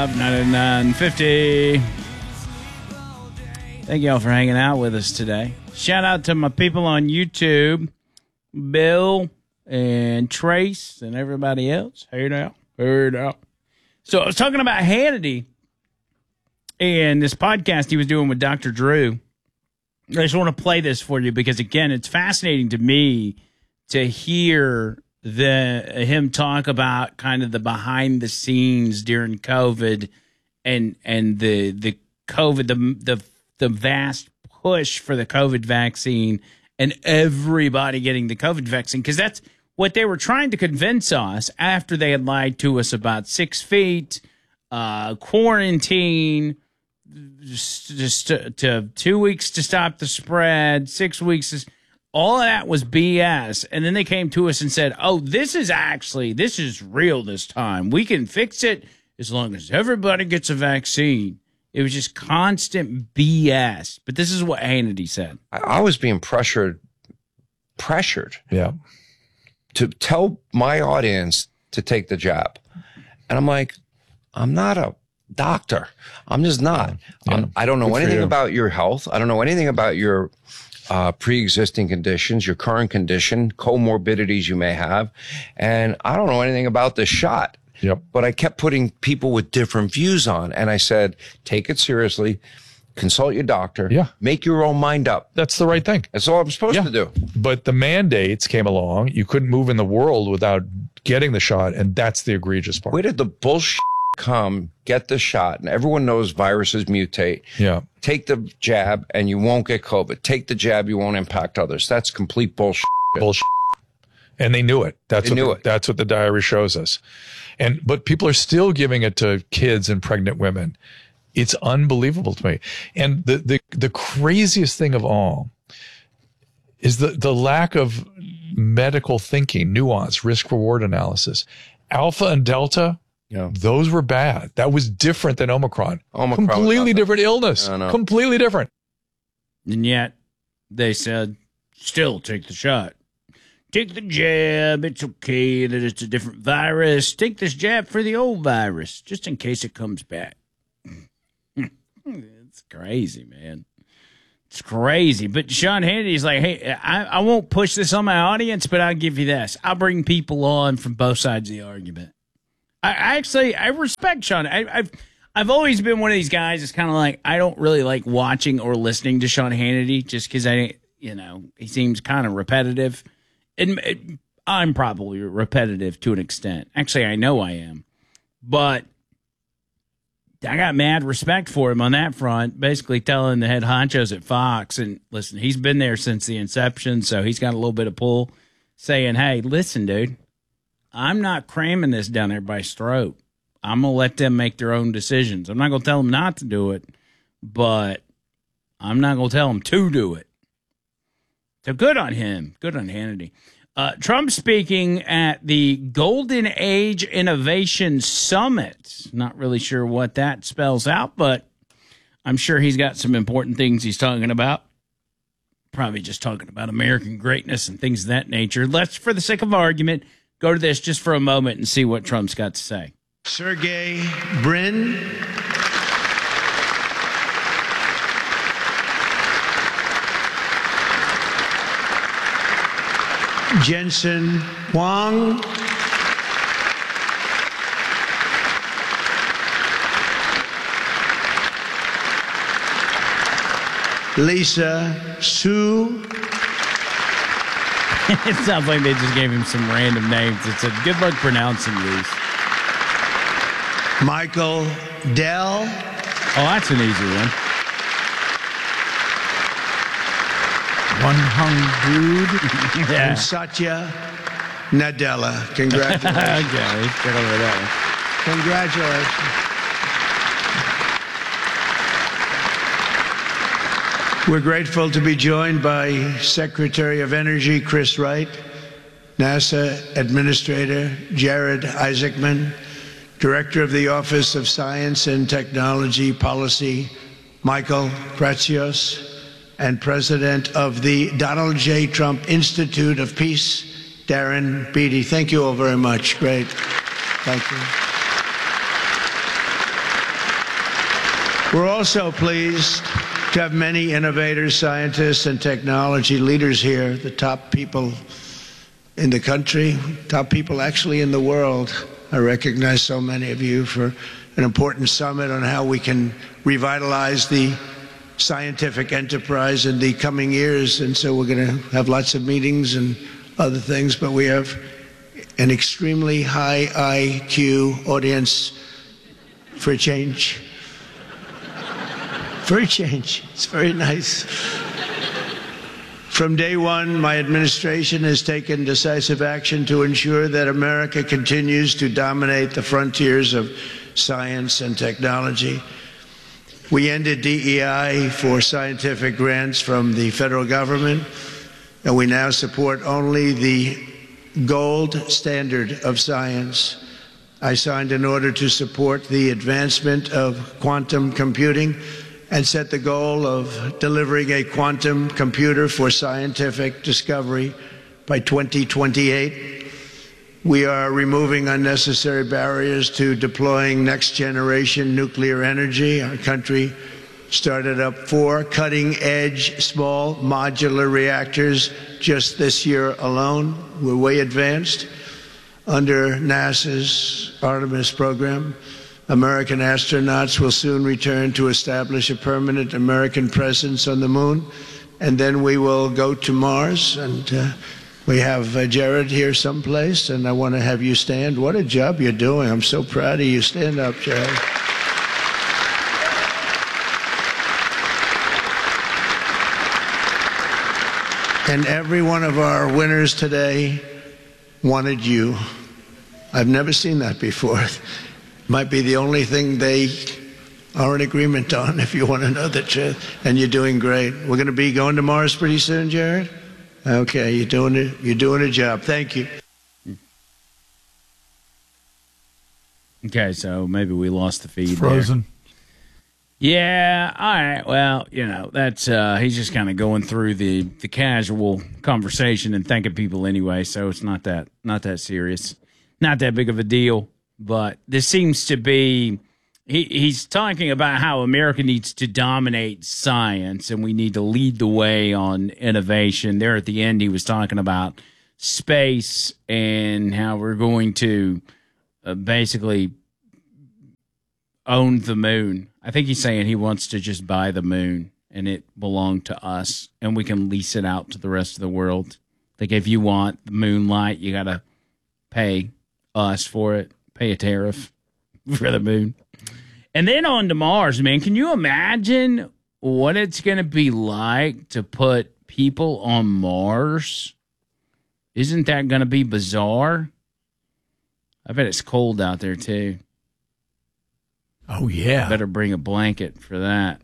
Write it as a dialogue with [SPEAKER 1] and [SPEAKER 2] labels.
[SPEAKER 1] 855-9950. Thank you all for hanging out with us today. Shout out to my people on YouTube, Bill and Trace and everybody else. Heard out. So I was talking about Hannity and this podcast he was doing with Dr. Drew. I just want to play this for you because, again, it's fascinating to me to hear him talk about kind of the behind the scenes during COVID and the COVID, the vast push for the COVID vaccine and everybody getting the COVID vaccine, because that's what they were trying to convince us after they had lied to us about 6 feet, quarantine, just to 2 weeks to stop the spread, 6 weeks. All of that was BS. And then they came to us and said, oh, this is real this time. We can fix it as long as everybody gets a vaccine. It was just constant BS. But this is what Hannity said.
[SPEAKER 2] I was being pressured. Yeah. To tell my audience to take the jab. And I'm like, I'm not a doctor. I'm just not.
[SPEAKER 3] Yeah.
[SPEAKER 2] I don't know anything about your health. I don't know anything about your pre-existing conditions, your current condition, comorbidities you may have. And I don't know anything about this shot.
[SPEAKER 3] Yep.
[SPEAKER 2] But I kept putting people with different views on. And I said, take it seriously. Consult your doctor.
[SPEAKER 3] Yeah.
[SPEAKER 2] Make your own mind up.
[SPEAKER 3] That's the right thing.
[SPEAKER 2] That's all I'm supposed to do.
[SPEAKER 3] But the mandates came along. You couldn't move in the world without getting the shot. And that's the egregious part.
[SPEAKER 2] Where did the bullshit come? Get the shot. And everyone knows viruses mutate.
[SPEAKER 3] Yeah.
[SPEAKER 2] Take the jab and you won't get COVID. Take the jab, you won't impact others. That's complete bullshit.
[SPEAKER 3] Bullshit. And they knew it. That's what the diary shows us. But people are still giving it to kids and pregnant women. It's unbelievable to me. And the craziest thing of all is the lack of medical thinking, nuance, risk reward analysis. Alpha and Delta, those were bad. That was different than Omicron. Completely different illness. Completely different.
[SPEAKER 1] And yet they said, still take the shot. Take the jab. It's okay that it's a different virus. Take this jab for the old virus, just in case it comes back. It's crazy, man. It's crazy. But Sean Hannity's like, hey, I won't push this on my audience, but I'll give you this. I'll bring people on from both sides of the argument. I respect Sean. I've always been one of these guys that's kind of like, I don't really like watching or listening to Sean Hannity just because he seems kind of repetitive. And I'm probably repetitive to an extent. Actually, I know I am. But I got mad respect for him on that front, basically telling the head honchos at Fox, and listen, he's been there since the inception, so he's got a little bit of pull, saying, hey, listen, dude, I'm not cramming this down everybody's throat. I'm going to let them make their own decisions. I'm not going to tell them not to do it, but I'm not going to tell them to do it. So good on him. Good on Hannity. Trump speaking at the Golden Age Innovation Summit. Not really sure what that spells out, but I'm sure he's got some important things he's talking about. Probably just talking about American greatness and things of that nature. Let's, for the sake of argument, go to this just for a moment and see what Trump's got to say.
[SPEAKER 4] Sergey Brin. Jensen Huang. Lisa Su.
[SPEAKER 1] It sounds like they just gave him some random names. It said, good luck pronouncing these.
[SPEAKER 4] Michael Dell.
[SPEAKER 1] Oh, that's an easy one.
[SPEAKER 4] One Hung Dude.
[SPEAKER 1] Yeah.
[SPEAKER 4] And Satya Nadella. Congratulations.
[SPEAKER 1] Okay, let's get over that one.
[SPEAKER 4] Congratulations. We're grateful to be joined by Secretary of Energy Chris Wright, NASA Administrator Jared Isaacman, Director of the Office of Science and Technology Policy Michael Pratsios, and President of the Donald J. Trump Institute of Peace, Darren Beattie. Thank you all very much. Great. Thank you. We're also pleased to have many innovators, scientists, and technology leaders here, the top people in the country, top people actually in the world. I recognize so many of you for an important summit on how we can revitalize the scientific enterprise in the coming years. And so we're going to have lots of meetings and other things, but we have an extremely high IQ audience for a change. For a change. It's very nice. From day one, my administration has taken decisive action to ensure that America continues to dominate the frontiers of science and technology. We ended DEI for scientific grants from the federal government, and we now support only the gold standard of science. I signed an order to support the advancement of quantum computing and set the goal of delivering a quantum computer for scientific discovery by 2028. We are removing unnecessary barriers to deploying next-generation nuclear energy. Our country started up 4 cutting-edge small modular reactors just this year alone. We're way advanced. Under NASA's Artemis program, American astronauts will soon return to establish a permanent American presence on the moon, and then we will go to Mars. And we have Jared here someplace, and I want to have you stand. What a job you're doing. I'm so proud of you. Stand up, Jared. And every one of our winners today wanted you. I've never seen that before. Might be the only thing they are in agreement on, if you want to know the truth. And you're doing great. We're going to be going to Mars pretty soon, Jared? Okay, you're doing it. You're doing a job. Thank you.
[SPEAKER 1] Okay, so maybe we lost the feed.
[SPEAKER 3] Frozen.
[SPEAKER 1] There. Yeah, all right. Well, you know, that's he's just kind of going through the casual conversation and thanking people anyway, so it's not that serious. Not that big of a deal. But this seems to be he's talking about how America needs to dominate science and we need to lead the way on innovation. There at the end, he was talking about space and how we're going to basically own the moon. I think he's saying he wants to just buy the moon and it belong to us and we can lease it out to the rest of the world. Like if you want the moonlight, you got to pay us for it. Pay a tariff for the moon. And then on to Mars, man. Can you imagine what it's going to be like to put people on Mars? Isn't that going to be bizarre? I bet it's cold out there, too.
[SPEAKER 3] Oh, yeah.
[SPEAKER 1] Better bring a blanket for that.